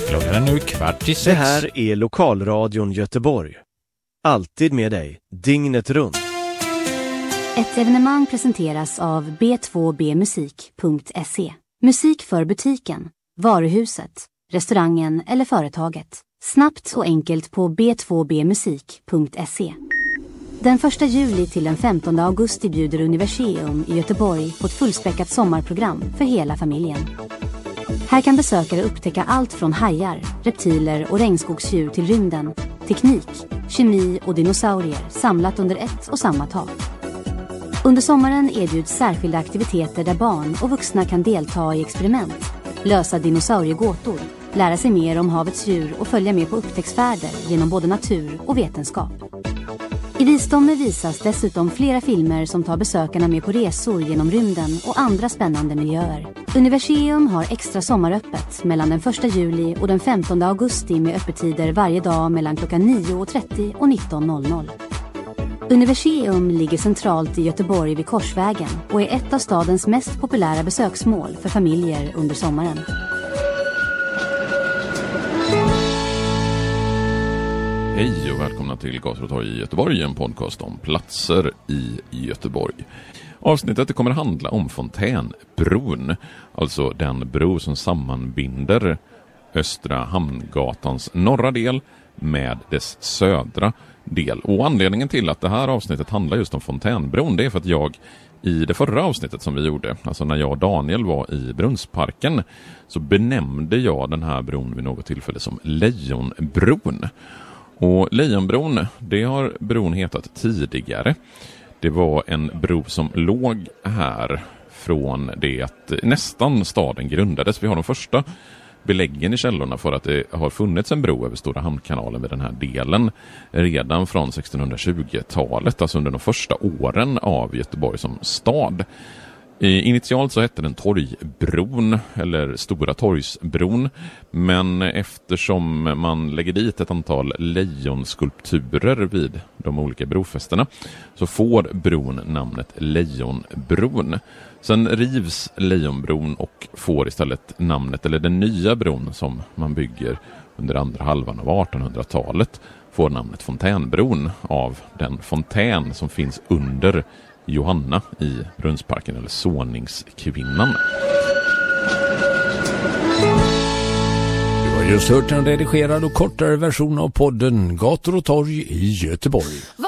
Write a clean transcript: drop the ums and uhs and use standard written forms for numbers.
Klockan är nu 5:15. Det här är Lokalradion Göteborg. Alltid med dig, dygnet runt. Ett evenemang presenteras av b2bmusik.se. Musik för butiken, varuhuset, restaurangen eller företaget. Snabbt och enkelt på b2bmusik.se. Den 1 juli till den 15 augusti bjuder Universium i Göteborg på ett fullspäckat sommarprogram för hela familjen. Här kan besökare upptäcka allt från hajar, reptiler och regnskogsdjur till rymden, teknik, kemi och dinosaurier samlat under ett och samma tak. Under sommaren erbjuds särskilda aktiviteter där barn och vuxna kan delta i experiment, lösa dinosauriegåtor, lära sig mer om havets djur och följa med på upptäcktsfärder genom både natur och vetenskap. I Visdomme visas dessutom flera filmer som tar besökarna med på resor genom rymden och andra spännande miljöer. Universium har extra sommaröppet mellan den 1 juli och den 15 augusti med öppettider varje dag mellan klockan 9.30 och 19.00. Universium ligger centralt i Göteborg vid Korsvägen och är ett av stadens mest populära besöksmål för familjer under sommaren. Hej och välkomna till Gator och torg i Göteborg, en podcast om platser i Göteborg. Avsnittet kommer handla om Fontänbron, alltså den bro som sammanbinder Östra Hamngatans norra del med dess södra del. Och anledningen till att det här avsnittet handlar just om Fontänbron, det är för att jag i det förra avsnittet som vi gjorde, alltså när jag och Daniel var i Brunnsparken, så benämnde jag den här bron vid något tillfälle som Lejonbron. Och Lejonbron, det har bron hetat tidigare. Det var en bro som låg här från det att nästan staden grundades. Vi har de första beläggen i källorna för att det har funnits en bro över Stora Hamnkanalen vid den här delen redan från 1620-talet, alltså under de första åren av Göteborg som stad. Initialt så hette den Torgbron eller Stora Torgsbron, men eftersom man lägger dit ett antal lejonskulpturer vid de olika brofästena så får bron namnet Lejonbron. Sen rivs Lejonbron och får istället namnet, eller den nya bron som man bygger under andra halvan av 1800-talet får namnet Fontänbron av den fontän som finns under Johanna i Brunnsparken, eller Såningskvinnan. Du har just hört en redigerad och kortare version av podden Gator och torg i Göteborg.